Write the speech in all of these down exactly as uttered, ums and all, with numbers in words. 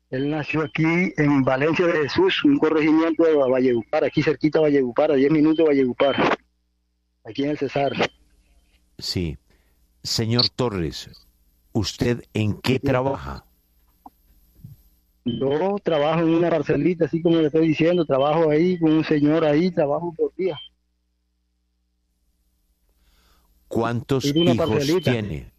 Él nació aquí en Valencia de Jesús, un corregimiento de Valledupar, aquí cerquita de Valledupar, a diez minutos de Valledupar, aquí en el Cesar. Sí. Señor Torres, ¿usted en qué trabaja? Yo trabajo en una parcelita, así como le estoy diciendo, trabajo ahí con un señor ahí, trabajo por día. ¿Cuántos Tiene una hijos parcelita. tiene?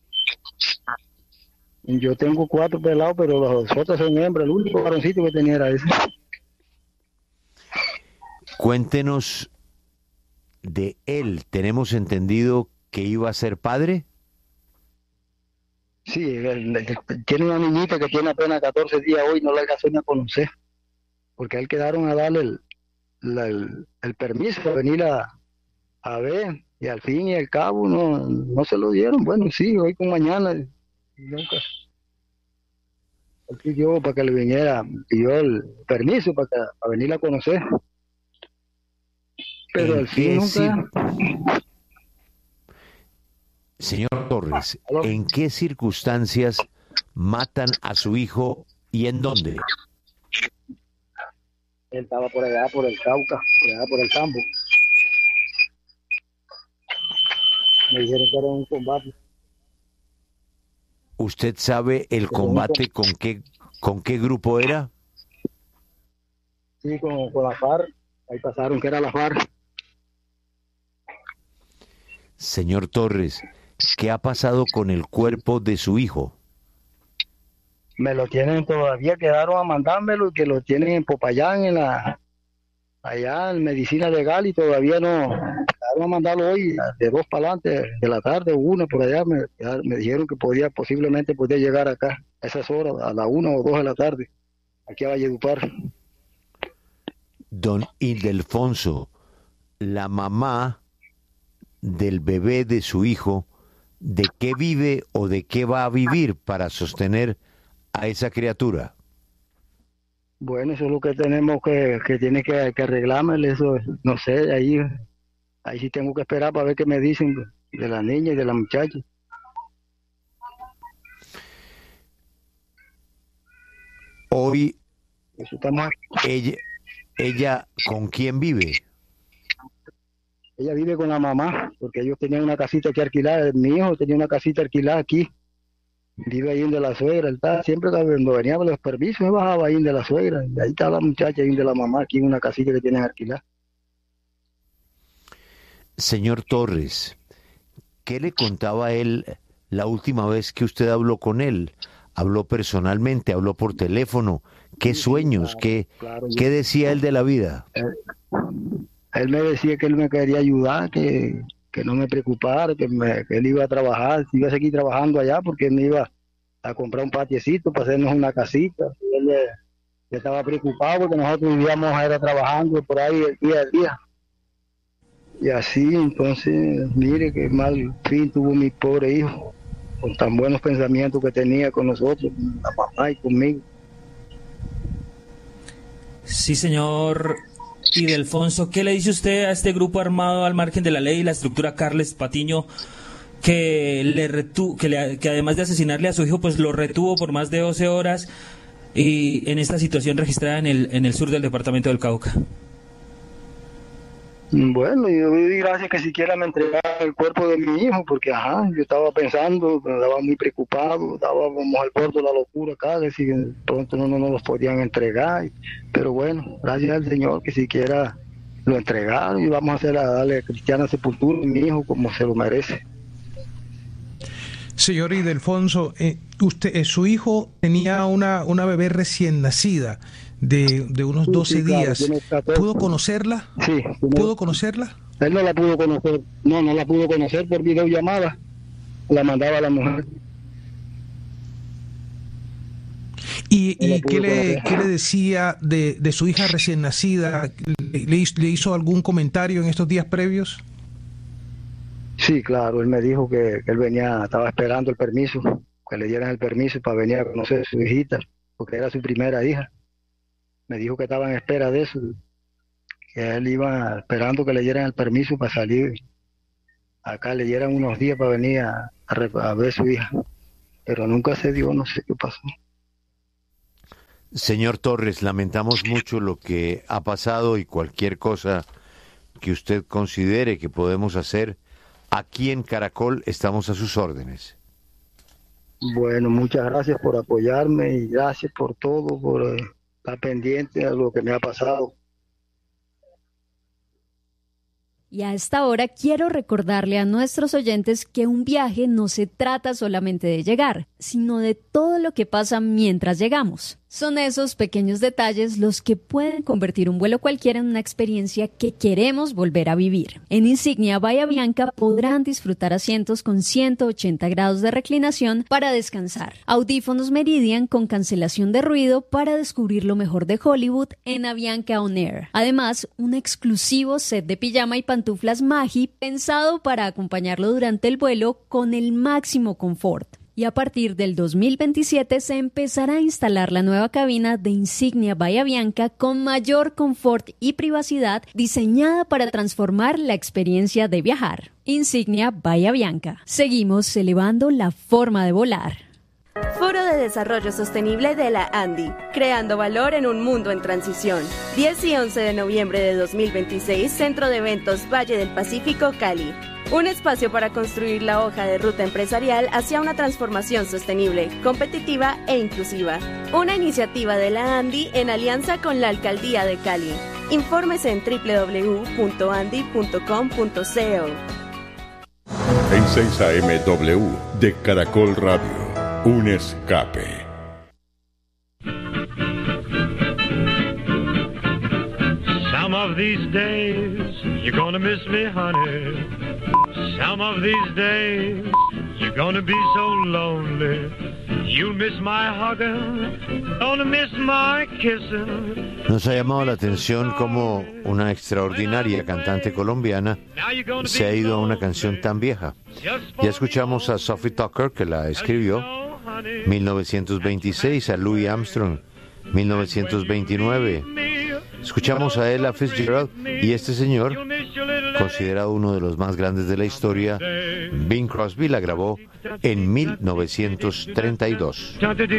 Yo tengo cuatro pelados, pero los otros son hembras. El único varoncito que tenía era ese. Cuéntenos de él. ¿Tenemos entendido que iba a ser padre? Sí, él- él tiene una niñita que tiene apenas catorce días hoy, no la alcanzó ni a conocer, porque a él quedaron a darle el, la- el, el permiso para venir a, a ver, y al fin y al cabo no, no se lo dieron. Bueno, sí, hoy con mañana, y nunca, él pidió para que le viniera, pidió el permiso para, que, para venir a conocer, pero ¿En al fin qué nunca. cir- Señor Torres, Aló. ¿en qué circunstancias matan a su hijo y en dónde? Él estaba por allá, por el Cauca, por allá por el campo. Me dijeron que era un combate. ¿Usted sabe el Que fue un combate con qué, con qué grupo era? Sí, con, con la FARC, ahí pasaron que era la FARC. Señor Torres, ¿qué ha pasado con el cuerpo de su hijo? Me lo tienen todavía, quedaron a mandármelo y que lo tienen en Popayán, en la, allá en medicina legal y todavía no, quedaron a mandarlo hoy de dos para adelante, de la tarde, una por allá, me, me dijeron que podía, posiblemente podía llegar acá a esas horas, a la una o dos de la tarde, aquí a Valledupar. Don Ildefonso, la mamá del bebé de su hijo, ¿de qué vive o de qué va a vivir para sostener a esa criatura? Bueno, eso es lo que tenemos que, que tiene que, que arreglármelo, eso, no sé, ahí, ahí sí tengo que esperar para ver qué me dicen de la niña y de la muchacha. Hoy Eso estamos, ella, ella ¿con quién vive? ella vive con la mamá, porque ellos tenían una casita que alquilar, mi hijo tenía una casita alquilada aquí, vive ahí de la suegra, él está, siempre cuando venía con los permisos, me bajaba ahí de la suegra, y ahí está la muchacha ahí de la mamá, aquí en una casita que tienen alquilada. Señor Torres, ¿qué le contaba él la última vez que usted habló con él? ¿Habló personalmente? ¿Habló por teléfono? ¿Qué Sí, sí, sueños? claro, ¿Qué, claro, yo, qué decía él de la vida? él, él me decía que él me quería ayudar, que, que no me preocupara, que, me, que él iba a trabajar, que iba a seguir trabajando allá, porque él me iba a comprar un patiecito para hacernos una casita. Él, eh, yo estaba preocupado porque nosotros vivíamos era trabajando por ahí el día a día. Y así, entonces, mire qué mal fin tuvo mi pobre hijo, con tan buenos pensamientos que tenía con nosotros, con la mamá y conmigo. Sí, señor Ildefonso, ¿qué le dice usted a este grupo armado al margen de la ley y la estructura Carles Patiño que le retu que, le, que además de asesinarle a su hijo, pues lo retuvo por más de doce horas y en esta situación registrada en el, en el sur del departamento del Cauca? Bueno, yo di gracias que siquiera me entregara el cuerpo de mi hijo, porque ajá, yo estaba pensando, estaba muy preocupado, estábamos al borde de la locura acá, de si pronto no, no nos los podían entregar, pero bueno, gracias al Señor que siquiera lo entregaron y vamos a hacer a darle cristiana sepultura a mi hijo como se lo merece. Señor Ildefonso, eh, usted, eh, su hijo tenía una, una bebé recién nacida de, de unos Sí, sí, doce claro, días. tiene catorce. ¿Pudo conocerla? Sí, tiene, ¿Pudo conocerla? él no la pudo conocer, no, no la pudo conocer por videollamada, la mandaba a la mujer, ¿Y, no la y qué, pudo conocer. le, qué le decía de, de su hija recién nacida? ¿Le, le hizo, ¿Le hizo algún comentario en estos días previos? Sí, claro, él me dijo que, que él venía, estaba esperando el permiso, que le dieran el permiso para venir a conocer a su hijita, porque era su primera hija. Me dijo que estaba en espera de eso, que él iba esperando que le dieran el permiso para salir. Acá le dieran unos días para venir a, a, a ver a su hija, pero nunca se dio, no sé qué pasó. Señor Torres, lamentamos mucho lo que ha pasado y cualquier cosa que usted considere que podemos hacer, aquí en Caracol estamos a sus órdenes. Bueno, muchas gracias por apoyarme y gracias por todo, por eh, estar pendiente de lo que me ha pasado. Y a esta hora quiero recordarle a nuestros oyentes que un viaje no se trata solamente de llegar, sino de todo lo que pasa mientras llegamos. Son esos pequeños detalles los que pueden convertir un vuelo cualquiera en una experiencia que queremos volver a vivir. En Insignia Bahía Bianca podrán disfrutar asientos con ciento ochenta grados de reclinación para descansar, audífonos Meridian con cancelación de ruido para descubrir lo mejor de Hollywood en Avianca On Air. Además, un exclusivo set de pijama y pantuflas Magi pensado para acompañarlo durante el vuelo con el máximo confort. Y a partir del dos mil veintisiete se empezará a instalar la nueva cabina de Insignia Bahía Bianca con mayor confort y privacidad diseñada para transformar la experiencia de viajar. Insignia Bahía Bianca. Seguimos elevando la forma de volar. Foro de Desarrollo Sostenible de la ANDI, creando valor en un mundo en transición. diez y once de noviembre de dos mil veintiséis, Centro de Eventos Valle del Pacífico, Cali. Un espacio para construir la hoja de ruta empresarial hacia una transformación sostenible, competitiva e inclusiva. Una iniciativa de la ANDI en alianza con la Alcaldía de Cali. Infórmese en doble u doble u doble u punto andi punto com punto co. En seis A M W de Caracol Radio. Un escape. Some of these days you're gonna miss me, honey. Some of these days you're gonna be so lonely. You'll miss my hugging, gonna miss my kissing. Nos ha llamado la atención cómo una extraordinaria cantante colombiana se ha ido a una canción tan vieja. Ya escuchamos a Sophie Tucker, que la escribió mil novecientos veintiséis, a Louis Armstrong mil novecientos veintinueve. Escuchamos a Ella Fitzgerald y este señor, considerado uno de los más grandes de la historia, Bing Crosby, la grabó en mil novecientos treinta y dos.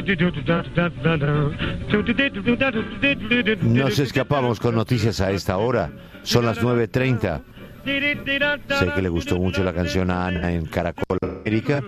Nos escapamos con noticias a esta hora. Son las nueve treinta. Sé que le gustó mucho la canción a Ana en Caracol América.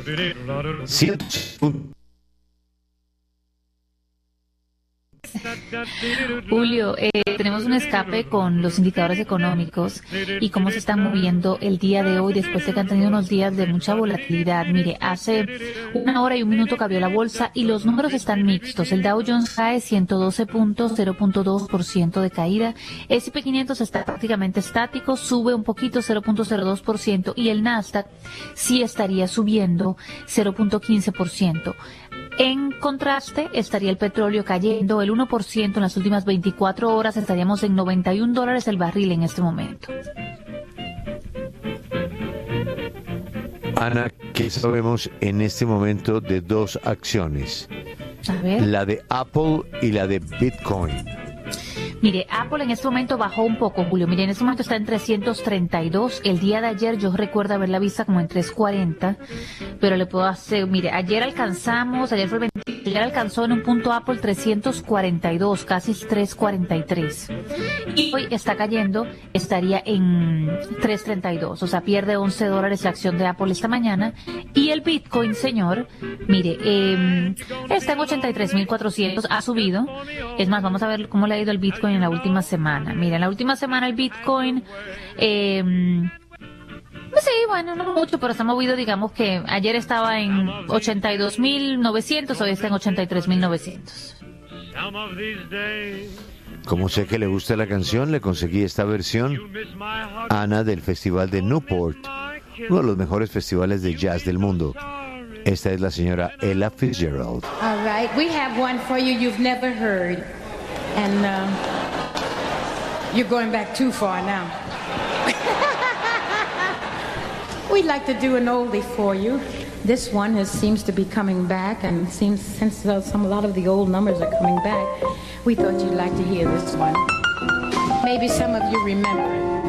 Julio, eh, tenemos un escape con los indicadores económicos y cómo se están moviendo el día de hoy después de que han tenido unos días de mucha volatilidad. Mire, hace una hora y un minuto que abrió la bolsa y los números están mixtos. El Dow Jones cae ciento doce puntos, cero punto dos por ciento de caída. ese y pe quinientos está prácticamente estático, sube un poquito, cero punto cero dos por ciento, y el Nasdaq sí estaría subiendo cero punto quince por ciento. En contraste, estaría el petróleo cayendo el uno por ciento en las últimas veinticuatro horas. Estaríamos en noventa y un dólares el barril en este momento. Ana, ¿qué sabemos en este momento de dos acciones? A ver. La de Apple y la de Bitcoin. Mire, Apple en este momento bajó un poco, Julio. Mire, en este momento está en trescientos treinta y dos. El día de ayer yo recuerdo haberla vista como en trescientos cuarenta, pero le puedo hacer, mire, ayer alcanzamos, ayer fue el veinte, ayer alcanzó en un punto Apple trescientos cuarenta y dos, casi trescientos cuarenta y tres. Y hoy está cayendo, estaría en trescientos treinta y dos, o sea, pierde once dólares la acción de Apple esta mañana. Y el Bitcoin, señor, mire, eh, está en ochenta y tres mil cuatrocientos, ha subido. Es más, vamos a ver cómo le ha ido el Bitcoin en la última semana. Mira, en la última semana el Bitcoin, eh, sí, bueno, no mucho, pero se ha movido, digamos que ayer estaba en ochenta y dos mil novecientos, hoy está en ochenta y tres mil novecientos. Como sé que le gusta la canción, le conseguí esta versión, Ana, del Festival de Newport, uno de los mejores festivales de jazz del mundo. Esta es la señora Ella Fitzgerald. All right, we have one for you you've never heard. And um, you're going back too far now. We'd like to do an oldie for you. This one has, seems to be coming back, and seems since uh, some a lot of the old numbers are coming back, we thought you'd like to hear this one. Maybe some of you remember it.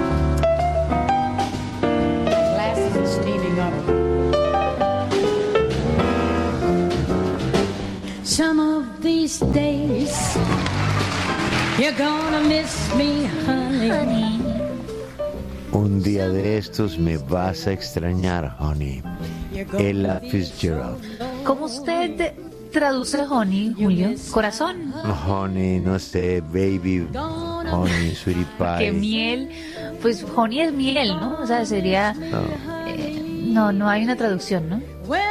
My glasses are steaming up. Some of the these days you're gonna miss me, honey. honey. Un día de estos me vas a extrañar, honey. Ella Fitzgerald. ¿Cómo usted traduce honey, Julio? ¿Corazón? Honey, no sé, baby, honey, sweetie pie. ¿Qué miel? Pues honey es miel, ¿no? O sea, sería... No, eh, no, no hay una traducción, ¿no?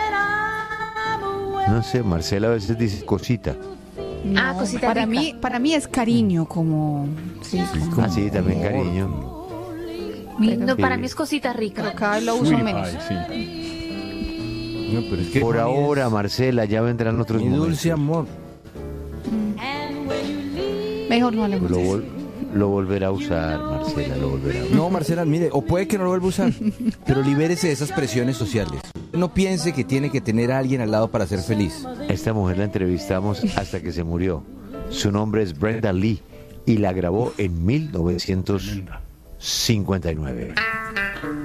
no sé, Marcela a veces dice cosita. No, ah, cosita para rica. mí, para mí es cariño, como... Sí, como Ah, sí, también cariño. Mi- no, Sí. para mí es cosita rica. pero cada vez lo uso menos. No, pero es que Por honey ahora, es Marcela, ya vendrán otros mi momentos. dulce amor. Mejor no hablemos Lo, de eso. vol- lo volverá a usar, Marcela, lo volverá a usar. No, Marcela, mire, o puede que no lo vuelva a usar, pero libérese de esas presiones sociales. No piense que tiene que tener a alguien al lado para ser feliz. Esta mujer la entrevistamos hasta que se murió. Su nombre es Brenda Lee y la grabó en mil novecientos cincuenta y nueve.